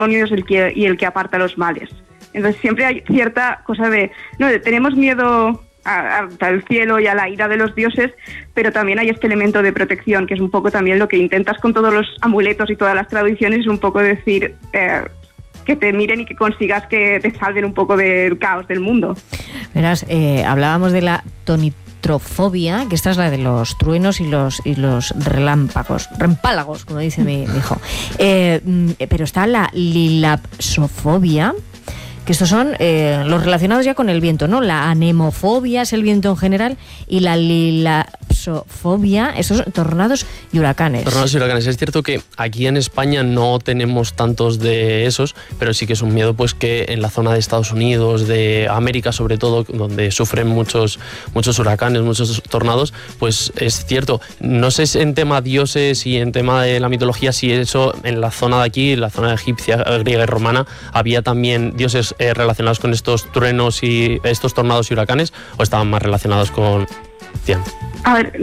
demonios y el que aparta los males. Entonces siempre hay cierta cosa de tenemos miedo al cielo y a la ira de los dioses, pero también hay este elemento de protección, que es un poco también lo que intentas con todos los amuletos y todas las tradiciones, es un poco decir que te miren y que consigas que te salven un poco del caos del mundo. Verás, hablábamos de la tonitrofobia, que esta es la de los truenos y los rempálagos, como dice mi hijo. Pero está la lilapsofobia, que estos son los relacionados ya con el viento, ¿no? La anemofobia es el viento en general y la lilapsofobia, esos tornados y huracanes. Tornados y huracanes. Es cierto que aquí en España no tenemos tantos de esos, pero sí que es un miedo pues que en la zona de Estados Unidos, de América sobre todo, donde sufren muchos huracanes, muchos tornados, pues es cierto. No sé si en tema dioses y en tema de la mitología, si eso en la zona de aquí, la zona egipcia, griega y romana, había también dioses relacionados con estos truenos y estos tornados y huracanes, o estaban más relacionados con... A ver,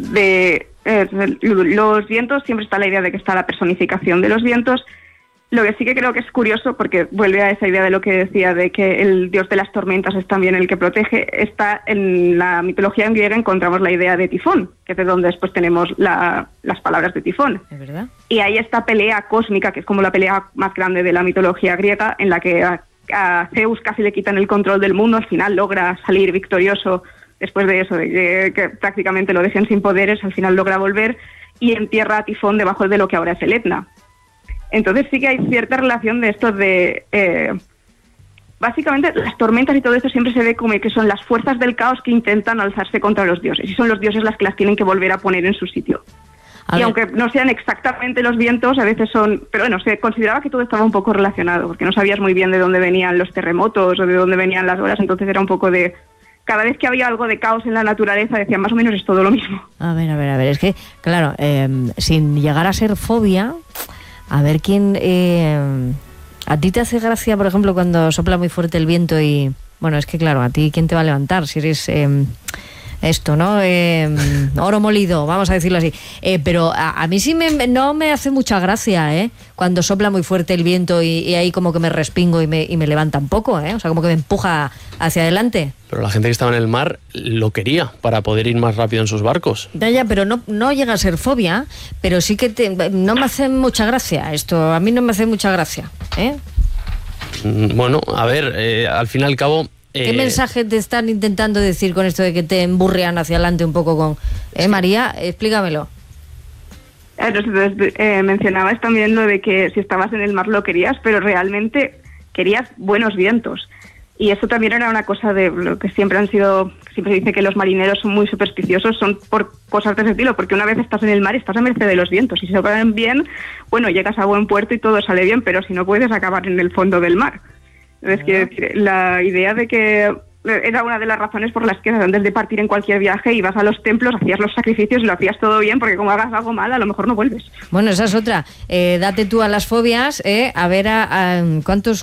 los vientos, siempre está la idea de que está la personificación de los vientos. Lo que sí que creo que es curioso, porque vuelve a esa idea de lo que decía, de que el dios de las tormentas es también el que protege, está en la mitología griega encontramos la idea de Tifón, que es de donde después tenemos las palabras de Tifón. ¿Es verdad? Y hay esta pelea cósmica, que es como la pelea más grande de la mitología griega, en la que a Zeus casi le quitan el control del mundo, al final logra salir victorioso después de eso, de que prácticamente lo dejen sin poderes, al final logra volver y entierra a Tifón debajo de lo que ahora es el Etna. Entonces sí que hay cierta relación de esto de... básicamente las tormentas y todo esto siempre se ve como que son las fuerzas del caos que intentan alzarse contra los dioses, y son los dioses las que las tienen que volver a poner en su sitio. Y aunque no sean exactamente los vientos, a veces son... Pero bueno, se consideraba que todo estaba un poco relacionado, porque no sabías muy bien de dónde venían los terremotos o de dónde venían las olas, entonces era un poco de... Cada vez que había algo de caos en la naturaleza decían más o menos es todo lo mismo. A ver, es que, claro, sin llegar a ser fobia, a ver quién... ¿A ti te hace gracia, por ejemplo, cuando sopla muy fuerte el viento y... Bueno, es que claro, ¿a ti quién te va a levantar? Si eres... esto, ¿no? Oro molido, vamos a decirlo así. Pero a mí sí no me hace mucha gracia, cuando sopla muy fuerte el viento y ahí como que me respingo y me levanta un poco, O sea, como que me empuja hacia adelante. Pero la gente que estaba en el mar lo quería para poder ir más rápido en sus barcos. Ya, pero no llega a ser fobia, pero sí que no me hace mucha gracia esto. A mí no me hace mucha gracia, Bueno, a ver, al fin y al cabo... ¿Qué mensaje te están intentando decir con esto de que te emburrean hacia adelante un poco con... María, explícamelo. Entonces, mencionabas también lo de que si estabas en el mar lo querías, pero realmente querías buenos vientos. Y eso también era una cosa de lo que siempre siempre dice que los marineros son muy supersticiosos, son por cosas de ese estilo, porque una vez estás en el mar estás a merced de los vientos. Si se soplan bien, bueno, llegas a buen puerto y todo sale bien, pero si no puedes acabar en el fondo del mar. Entonces, quiero decir, la idea de que era una de las razones por las que antes de partir en cualquier viaje ibas a los templos, hacías los sacrificios y lo hacías todo bien, porque como hagas algo mal, a lo mejor no vuelves. Bueno, esa es otra. Date tú a las fobias, a ver cuántos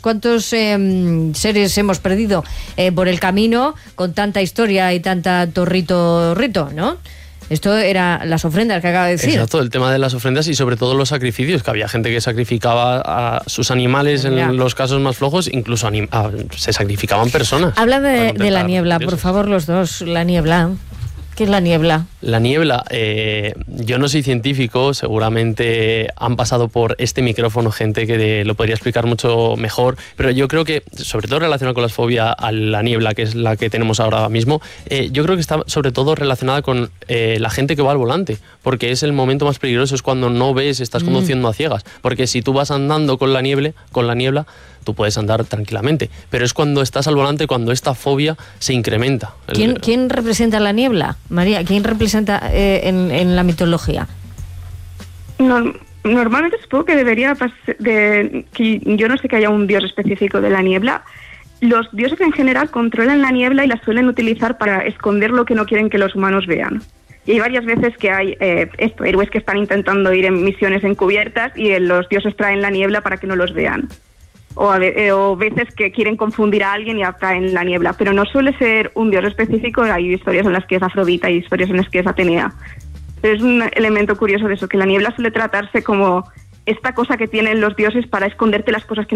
seres hemos perdido por el camino con tanta historia y tanta rito, ¿no? Esto era las ofrendas que acaba de decir. Exacto, el tema de las ofrendas y sobre todo los sacrificios, que había gente que sacrificaba a sus animales en los casos más flojos, incluso se sacrificaban personas. Habla de la niebla, por favor, los dos. La niebla. ¿Qué es la niebla? La niebla, yo no soy científico, seguramente han pasado por este micrófono gente que lo podría explicar mucho mejor, pero yo creo que, sobre todo relacionado con la fobia a la niebla, que es la que tenemos ahora mismo, yo creo que está sobre todo relacionada con la gente que va al volante, porque es el momento más peligroso, es cuando no ves, estás conduciendo a ciegas, porque si tú vas andando con la niebla, tú puedes andar tranquilamente, pero es cuando estás al volante cuando esta fobia se incrementa. ¿Quién representa la niebla, María? ¿Quién representa en la mitología? Normalmente supongo que que yo no sé que haya un dios específico de la niebla. Los dioses en general controlan la niebla y la suelen utilizar para esconder lo que no quieren que los humanos vean. Y hay varias veces que hay héroes que están intentando ir en misiones encubiertas y los dioses traen la niebla para que no los vean. O veces que quieren confundir a alguien y atraen la niebla, pero no suele ser un dios específico. Hay historias en las que es Afrodita y historias en las que es Atenea. Pero es un elemento curioso de eso, que la niebla suele tratarse como esta cosa que tienen los dioses para esconderte las cosas que